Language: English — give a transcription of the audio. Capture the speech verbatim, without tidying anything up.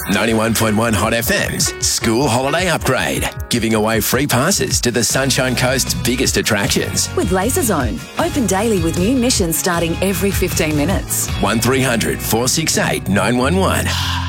ninety-one point one Hot F M's School Holiday Upgrade, giving away free passes to the Sunshine Coast's biggest attractions. With Laser Zone, open daily with new missions starting every fifteen minutes. one three hundred four six eight nine one one.